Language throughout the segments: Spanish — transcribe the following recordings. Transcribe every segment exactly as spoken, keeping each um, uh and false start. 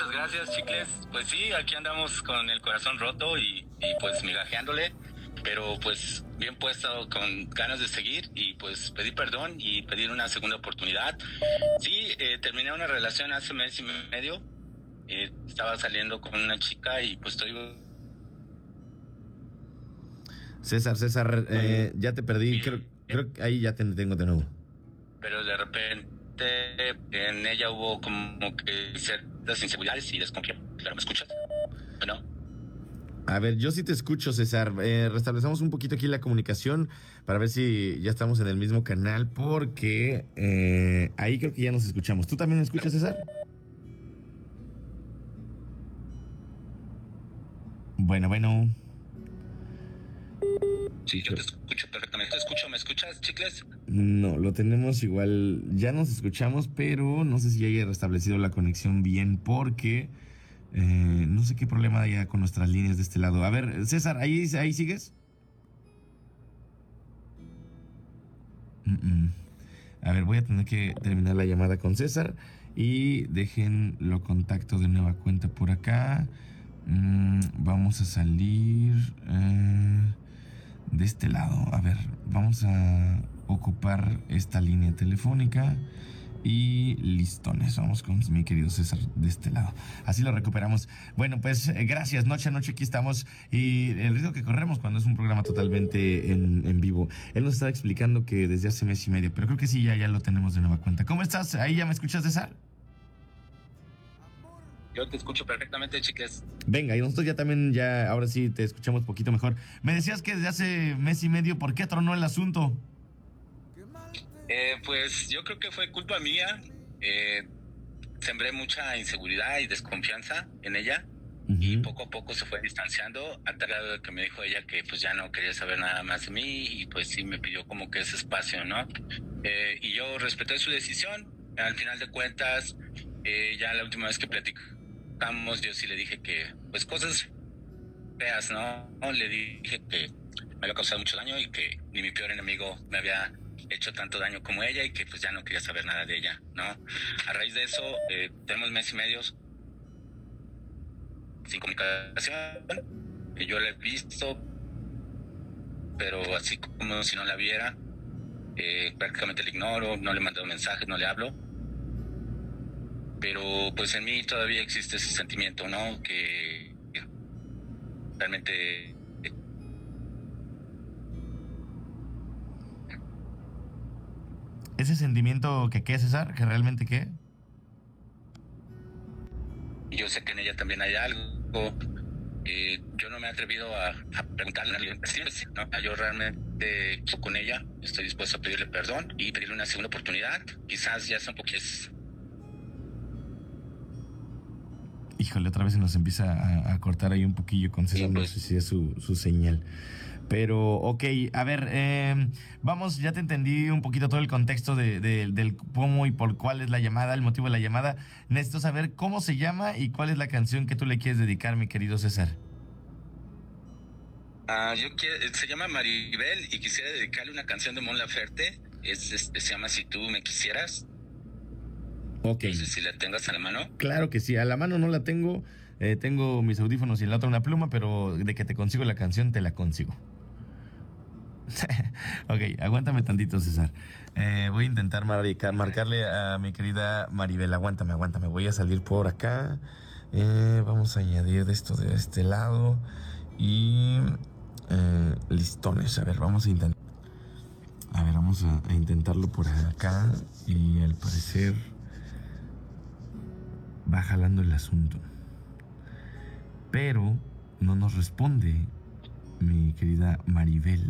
muchas gracias, chicles. Pues sí, aquí andamos con el corazón roto y, y pues migajeándole, pero pues bien puesto, con ganas de seguir y pues pedir perdón y pedir una segunda oportunidad. Sí, eh, terminé una relación hace mes y medio. Eh, estaba saliendo con una chica y pues estoy... César, César, eh, ya te perdí. Creo, creo que ahí ya te tengo de nuevo. Pero de repente en ella hubo como que ciertas inseguridades y desconfianza. Claro, ¿me escuchas? Bueno. A ver, yo sí te escucho, César. Eh, restablecemos un poquito aquí la comunicación para ver si ya estamos en el mismo canal, porque eh, ahí creo que ya nos escuchamos. ¿Tú también me escuchas, César? Bueno, bueno. Sí, yo te escucho perfectamente. ¿Te escucho? ¿Me escuchas, chicles? No, lo tenemos igual. Ya nos escuchamos, pero no sé si haya restablecido la conexión bien, porque eh, no sé qué problema haya con nuestras líneas de este lado. A ver, César, ¿ahí, ahí sigues? Mm -mm. A ver, voy a tener que terminar la llamada con César y dejen lo contacto de nueva cuenta por acá. Mm, vamos a salir eh, de este lado. A ver, vamos a ocupar esta línea telefónica y listones. Vamos con mi querido César de este lado. Así lo recuperamos. Bueno, pues eh, gracias. Noche a noche aquí estamos. Y el riesgo que corremos cuando es un programa totalmente en, en vivo. Él nos estaba explicando que desde hace mes y medio, pero creo que sí, ya, ya lo tenemos de nueva cuenta. ¿Cómo estás? ¿Ahí ya me escuchas, César? Yo te escucho perfectamente, chicles. Venga, y nosotros ya también, ya ahora sí te escuchamos un poquito mejor. Me decías que desde hace mes y medio, ¿por qué tronó el asunto? Eh, pues yo creo que fue culpa mía. Eh, sembré mucha inseguridad y desconfianza en ella. Uh-huh. Y poco a poco se fue distanciando, a tal grado de que me dijo ella que pues ya no quería saber nada más de mí y pues sí me pidió como que ese espacio, ¿no? Eh, y yo respeté su decisión. Al final de cuentas, eh, ya la última vez que platicamos, yo sí le dije que pues cosas feas, ¿no? Le dije que me había causado mucho daño y que ni mi peor enemigo me había hecho tanto daño como ella y que pues ya no quería saber nada de ella, ¿no? A raíz de eso, eh, tenemos mes y medio sin comunicación, que yo la he visto, pero así como si no la viera, eh, prácticamente la ignoro, no le mando mensajes, no le hablo, pero pues en mí todavía existe ese sentimiento, ¿no? Que realmente... ¿Ese sentimiento que qué, César? ¿Que realmente qué? Yo sé que en ella también hay algo. Eh, yo no me he atrevido a, a preguntarle a alguien, ¿no? Yo realmente con ella estoy dispuesto a pedirle perdón y pedirle una segunda oportunidad. Quizás ya son poquitos. Híjole, otra vez se nos empieza a, a cortar ahí un poquillo con César, sí, pues. No sé si es su, su señal. Pero, ok, a ver, eh, vamos, ya te entendí un poquito todo el contexto de, de, del cómo y por cuál es la llamada, el motivo de la llamada. Necesito saber cómo se llama y cuál es la canción que tú le quieres dedicar, mi querido César. Uh, yo quiero, se llama Maribel y quisiera dedicarle una canción de Mon Laferte. Es, es, se llama Si tú me quisieras. Ok. No sé si la tengas a la mano. Claro que sí, a la mano no la tengo. Eh, tengo mis audífonos y en la otra una pluma, pero de que te consigo la canción, te la consigo. Ok, aguántame tantito, César. Eh, voy a intentar mar- marcarle a mi querida Maribel. Aguántame, aguántame. Voy a salir por acá. Eh, vamos a añadir de esto de este lado. Y eh, listones. A ver, vamos a intentar. A ver, vamos a, a intentarlo por acá. Y al parecer va jalando el asunto. Pero no nos responde mi querida Maribel.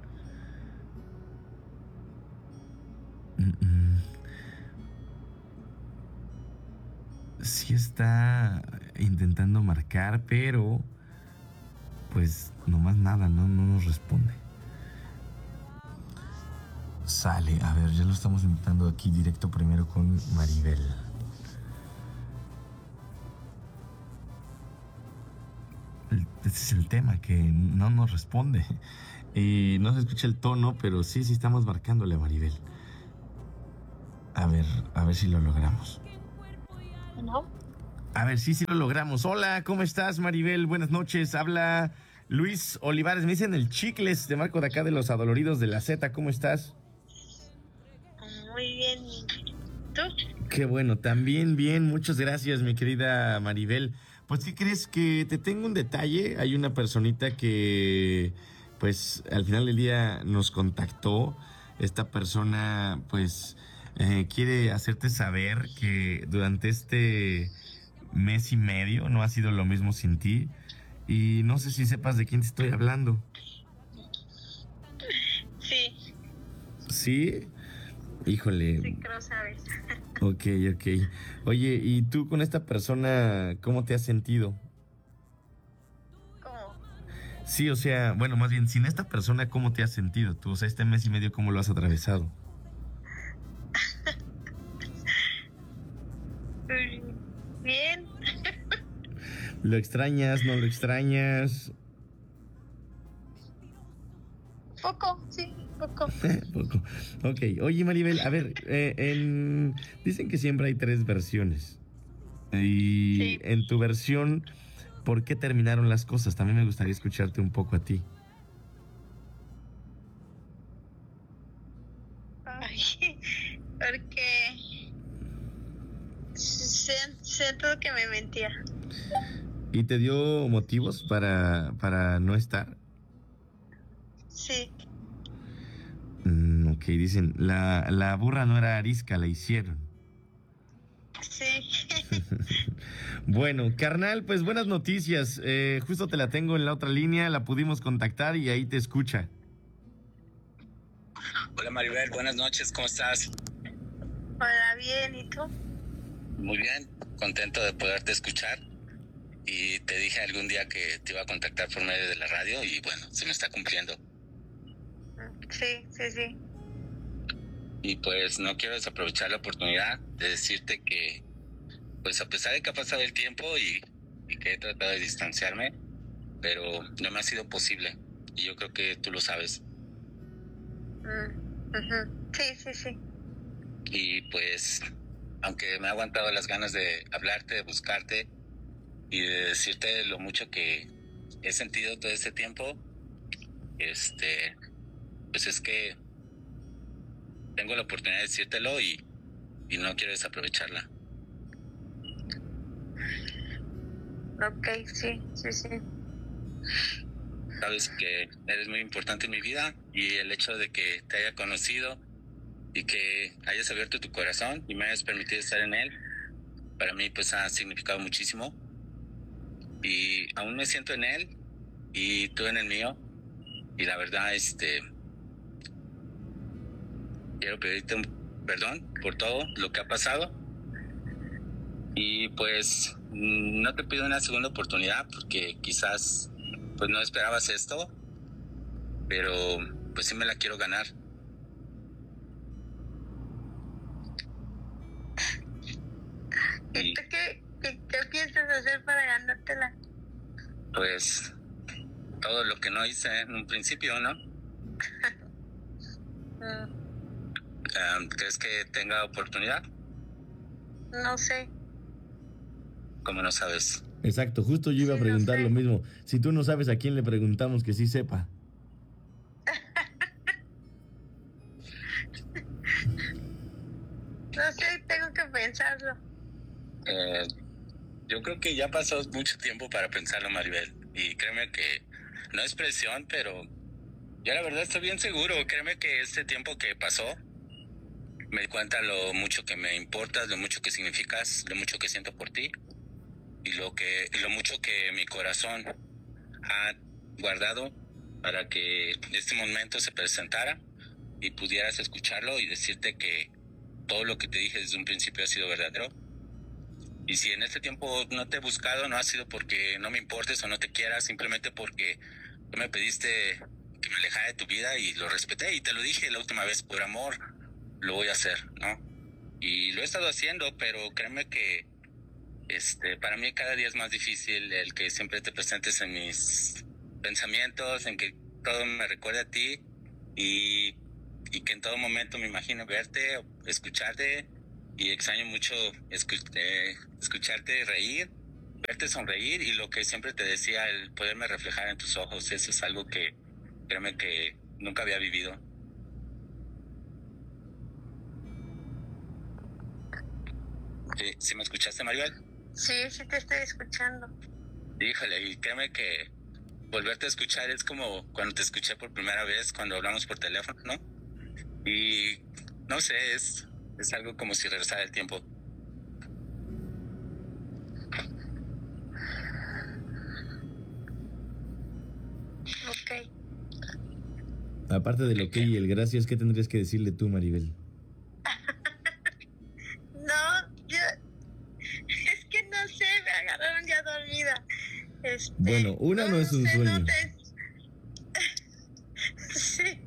Mm-mm. Sí está intentando marcar, pero pues nomás nada, no, no nos responde. Sale, a ver, ya lo estamos intentando aquí directo primero con Maribel. Este es el tema, que no nos responde. Y no se escucha el tono, pero sí, sí estamos marcándole a Maribel. A ver, a ver si lo logramos. ¿No? A ver, sí, sí lo logramos. Hola, ¿cómo estás, Maribel? Buenas noches. Habla Luis Olivares. Me dicen el Chicles de Marco de acá de los Adoloridos de la Z. ¿Cómo estás? Muy bien. ¿Tú? Qué bueno, también bien. Muchas gracias, mi querida Maribel. Pues, ¿qué crees? Que te tengo un detalle. Hay una personita que, pues, al final del día nos contactó. Esta persona, pues, eh, quiere hacerte saber que durante este mes y medio no ha sido lo mismo sin ti. Y no sé si sepas de quién te estoy hablando. Sí. ¿Sí? Híjole. Sí, creo sabes. Ok, ok. Oye, ¿y tú con esta persona cómo te has sentido? ¿Cómo? Sí, o sea, bueno, más bien, sin esta persona, ¿cómo te has sentido tú? O sea, este mes y medio, ¿cómo lo has atravesado? Bien. ¿Lo extrañas? ¿No lo extrañas? Poco, sí, poco. Poco. Ok, oye Maribel, a ver, eh, en... dicen que siempre hay tres versiones. Y Sí. en tu versión, ¿por qué terminaron las cosas? También me gustaría escucharte un poco a ti. Ay, porque siento, siento que me mentía. ¿Y te dio motivos para, para no estar? Sí. Mm, ok, dicen, la, la burra no era arisca, la hicieron. Sí. Bueno, carnal, pues buenas noticias. Eh, justo te la tengo en la otra línea, la pudimos contactar y ahí te escucha. Hola Maribel, buenas noches, ¿cómo estás? Hola, bien, ¿y tú? Muy bien, contento de poderte escuchar. Y te dije algún día que te iba a contactar por medio de la radio y bueno, se me está cumpliendo. Sí, sí, sí. Y pues no quiero desaprovechar la oportunidad de decirte que, pues a pesar de que ha pasado el tiempo y, y que he tratado de distanciarme, pero no me ha sido posible. Y yo creo que tú lo sabes. Mm, ujú. Sí, sí, sí. Y pues, aunque me ha aguantado las ganas de hablarte, de buscarte y de decirte lo mucho que he sentido todo este tiempo, este, pues es que tengo la oportunidad de decírtelo y, y no quiero desaprovecharla. Ok, sí, sí, sí. Sabes que eres muy importante en mi vida y el hecho de que te haya conocido y que hayas abierto tu corazón y me hayas permitido estar en él, para mí pues ha significado muchísimo. Y aún me siento en él y tú en el mío. Y la verdad, este, quiero pedirte un perdón por todo lo que ha pasado. Y pues no te pido una segunda oportunidad porque quizás pues no esperabas esto, pero pues sí me la quiero ganar. ¿Y tú qué, qué, qué piensas hacer para ganártela? Pues todo lo que no hice en un principio, ¿no? Mm, Um, ¿Crees que tenga oportunidad? no sé. ¿Cómo no sabes? Exacto, justo yo iba a Sí, no preguntar sé. lo mismo. Si tú no sabes, ¿a quién le preguntamos que sí sepa? No sé, tengo que pensarlo. Eh, yo creo que ya pasó mucho tiempo para pensarlo, Maribel. Y créeme que no es presión, pero yo la verdad estoy bien seguro. Créeme que este tiempo que pasó, me di cuenta lo mucho que me importas, lo mucho que significas, lo mucho que siento por ti y lo que lo mucho que mi corazón ha guardado para que este momento se presentara y pudieras escucharlo y decirte que todo lo que te dije desde un principio ha sido verdadero. Y si en este tiempo no te he buscado, no ha sido porque no me importes o no te quieras, simplemente porque tú me pediste que me alejara de tu vida y lo respeté y te lo dije la última vez, por amor lo voy a hacer, ¿no? Y lo he estado haciendo, pero créeme que este, para mí cada día es más difícil el que siempre te presentes en mis pensamientos, en que todo me recuerde a ti y, y que en todo momento me imagino verte, escucharte y extraño mucho escu- eh, escucharte reír, verte sonreír y lo que siempre te decía, el poderme reflejar en tus ojos. Eso es algo que créeme que nunca había vivido. ¿Sí, sí me escuchaste, Maribel? Sí, sí te estoy escuchando. Híjole, y créeme que volverte a escuchar es como cuando te escuché por primera vez, cuando hablamos por teléfono, ¿no? Y no sé, es, es algo como si regresara el tiempo. Ok. Aparte del ok y el gracias, ¿qué tendrías que decirle tú, Maribel? No, yo... Es que no sé, me agarraron ya dormida. Este, Bueno, una no es un sé, sueño. No te... Sí.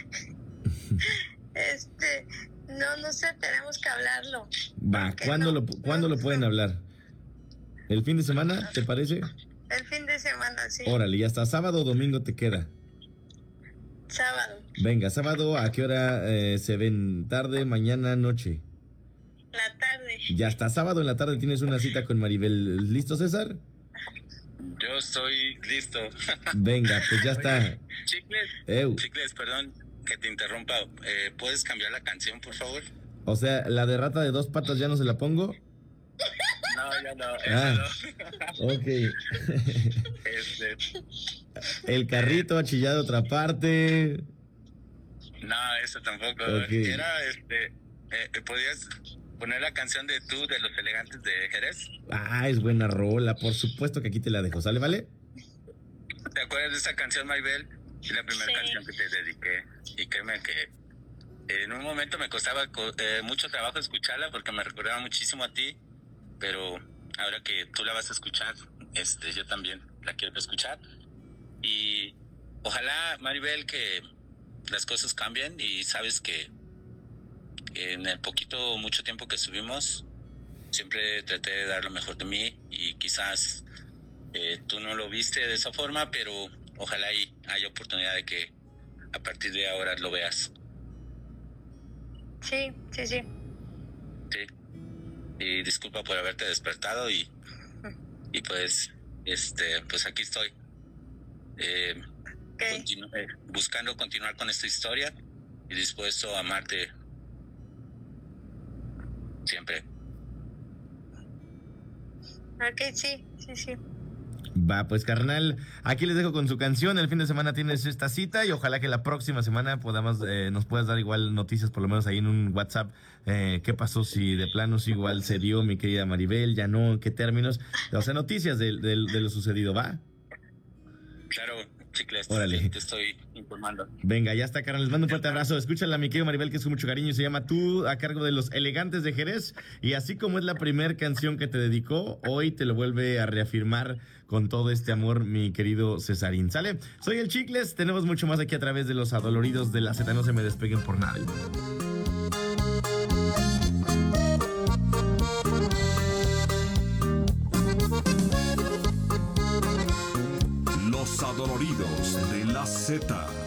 Este, no, no sé, tenemos que hablarlo. Va, Porque ¿cuándo, no, lo, ¿cuándo no, lo pueden no. hablar? ¿El fin de semana, te parece? El fin de semana, sí. Órale, y hasta sábado o domingo te queda. Sábado, Venga, sábado, ¿a qué hora eh, se ven? ¿Tarde, mañana, noche? la tarde. Ya hasta sábado en la tarde tienes una cita con Maribel. ¿Listo, César? Yo estoy listo. Venga, pues ya está. Oye, Chicles, Eu. Chicles, perdón que te interrumpa. Eh, ¿Puedes cambiar la canción, por favor? O sea, la de rata de dos patas ya no se la pongo. No, ya no. Ah, Eso ok. no. Este, El carrito achillado otra parte. no, eso tampoco. Ok. Era, este, eh, ¿podías poner la canción de Tú de los Elegantes de Jerez? Ah, es buena rola. Por supuesto que aquí te la dejo. ¿Sale, vale? ¿Te acuerdas de esa canción, Maribel? Es la primera Sí. canción que te dediqué. Y créeme que en un momento me costaba co- eh, mucho trabajo escucharla porque me recordaba muchísimo a ti. Pero ahora que tú la vas a escuchar, este, yo también la quiero escuchar. Y ojalá, Maribel, que las cosas cambien y sabes que en el poquito o mucho tiempo que estuvimos, siempre traté de dar lo mejor de mí y quizás eh, tú no lo viste de esa forma, pero ojalá y haya oportunidad de que a partir de ahora lo veas. Sí, sí, sí. Sí. Y disculpa por haberte despertado y, y pues, este, pues aquí estoy. Eh, Ok. continu- eh, buscando continuar con esta historia y dispuesto a amarte siempre. Ok, sí, sí, sí. Va, pues carnal, aquí les dejo con su canción. El fin de semana tienes esta cita y ojalá que la próxima semana podamos, eh, nos puedas dar igual noticias, por lo menos ahí en un WhatsApp. Eh, ¿Qué pasó? Si de plano si igual se dio, mi querida Maribel, ya no, ¿en qué términos? O sea, noticias de, de, de lo sucedido, ¿va? Claro, Chicles, Órale. te estoy informando. Venga, ya está, carnal. Les mando un fuerte abrazo. Escúchala, mi querido Maribel, que es con mucho cariño y se llama Tú, a cargo de los Elegantes de Jerez. Y así como es la primera canción que te dedicó, hoy te lo vuelve a reafirmar con todo este amor, mi querido Cesarín. ¿Sale? Soy el Chicles. Tenemos mucho más aquí a través de los adoloridos de la Z. No se me despeguen por nada. Los adoloridos de la Z.